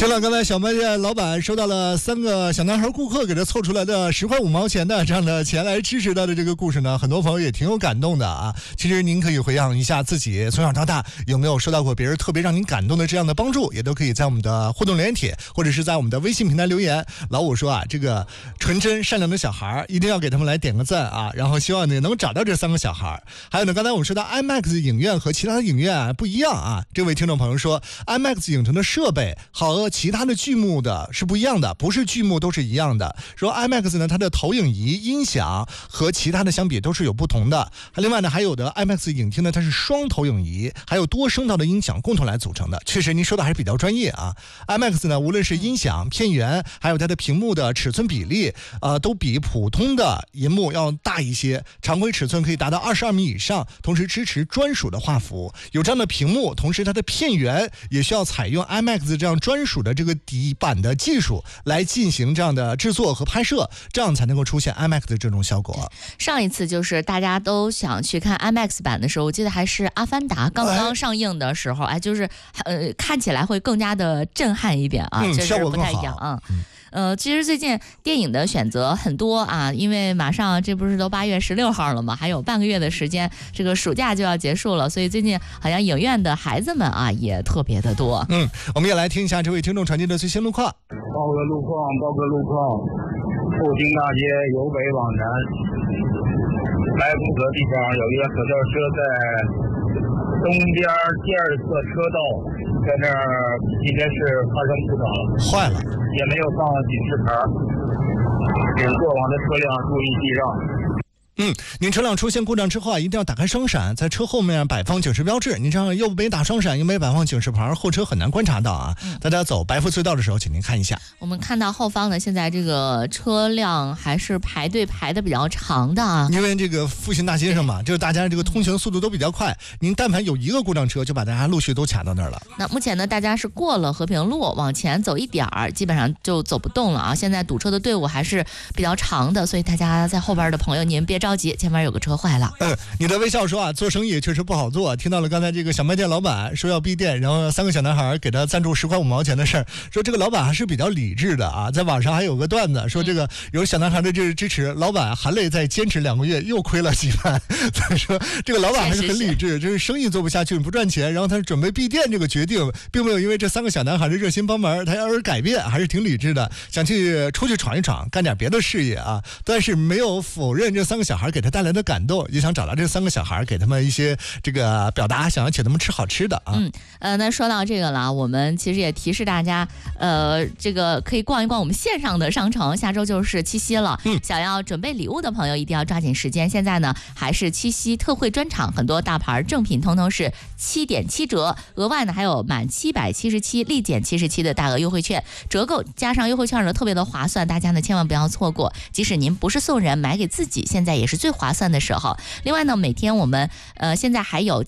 正了，刚才小卖店老板收到了3个小男孩顾客给他凑出来的10块5毛钱的这样的钱来支持他的这个故事呢，很多朋友也挺有感动的啊。其实您可以回想一下自己从小到大有没有收到过别人特别让您感动的这样的帮助，也都可以在我们的互动留言帖或者是在我们的微信平台留言。老五说啊，这个纯真善良的小孩一定要给他们来点个赞啊，然后希望你能找到这3个小孩。还有呢，刚才我们说到 IMAX 影院和其他的影院啊不一样啊，这位听众朋友说 IMAX 影城的设备和其他的剧目的是不一样的，不是剧目都是一样的。说 IMAX 呢，它的投影仪、音响和其他的相比都是有不同的。另外呢，还有的 IMAX 影厅呢，它是双投影仪，还有多声道的音响共同来组成的。确实，您说的还是比较专业啊。IMAX 呢，无论是音响、片源，还有它的屏幕的尺寸比例，都比普通的银幕要大一些。常规尺寸可以达到22米以上，同时支持专属的画幅。有这样的屏幕，同时它的片源也需要采用 IMAX 这样专属的这个底板的技术来进行这样的制作和拍摄，这样才能够出现 IMAX 的这种效果。 上一次就是大家都想去看 IMAX 版的时候，我记得还是《阿凡达》刚刚上映的时候，就是看起来会更加的震撼一点啊， 效果不太一样啊。其实最近电影的选择很多啊，因为马上这不是都8月16号了吗？还有半个月的时间，这个暑假就要结束了，所以最近好像影院的孩子们啊也特别的多。 我们也来听一下这位听众传递的最新路况。 报个路况，复兴大街由北往南，来福河地方有一个小轿车在东边第2侧车道，在那儿应该是发生故障了， 坏了， 也没有放警示牌，请过往的车辆注意避让。 您车辆出现故障之后啊，一定要打开双闪，在车后面摆放警示标志。您这样又没打双闪，又没摆放警示牌，后车很难观察到啊。大家走白富隧道的时候，请您看一下。 我们看到后方呢，现在这个车辆还是排队排的比较长的啊。 因为这个复兴大街上嘛，就是大家这个通行速度都比较快，您但凡有一个故障车，就把大家陆续都卡到那儿了。 那目前呢，大家是过了和平路往前走一点儿，基本上就走不动了啊。现在堵车的队伍还是比较长的，所以大家在后边的朋友，您别着急，前面有个车坏了。 你的微笑说啊，做生意确实不好做。听到了刚才这个小卖店老板说要闭店，然后3个小男孩给他赞助10块5毛钱的事儿，说这个老板还是比较理智的啊。在网上还有个段子说，这个有小男孩的这个支持，老板含泪再坚持2个月，又亏了几万。所以说这个老板还是很理智，就是生意做不下去，不赚钱，然后他准备闭店这个决定，并没有因为这3个小男孩的热心帮忙他而改变，还是挺理智的，想出去闯一闯，干点别的事业啊。但是没有否认这3个小孩给他带来的感动，也想找到这3个小孩，给他们一些这个表达，想要请他们吃好吃的啊。 那说到这个了，我们其实也提示大家，这个可以逛一逛我们线上的商城，下周就是七夕了。想要准备礼物的朋友一定要抓紧时间，现在呢还是七夕特惠专场，很多大牌正品通通是7.7折，额外呢还有满777立减77的大额优惠券，折扣加上优惠券呢特别的划算，大家呢千万不要错过。即使您不是送人，买给自己，现在也是最划算的时候。另外呢，每天我们现在还有